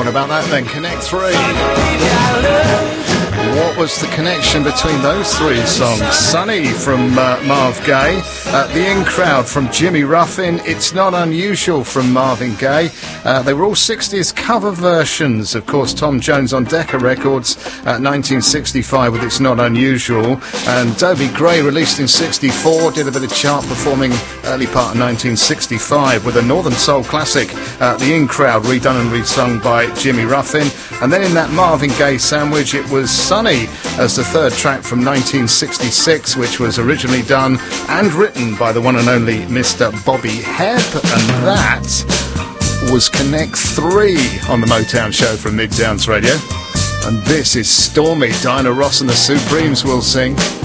What about that then? Connect 3. What was the connection between those three songs? Sunny from Marv Gaye, The In Crowd from Jimmy Ruffin, It's Not Unusual from Marvin Gaye. They were all 60s cover versions. Of course, Tom Jones on Decca Records, 1965 with It's Not Unusual. And Dobie Gray, released in 64, did a bit of chart performing early part of 1965 with a Northern Soul classic, The In Crowd, redone and resung by Jimmy Ruffin. And then in that Marvin Gaye sandwich, it was Sunny as the third track from 1966, which was originally done and written by the one and only Mr. Bobby Hebb, and that was Connect 3 on the Motown Show from Midtowns Radio. And this is Stormy. Diana Ross and the Supremes will sing.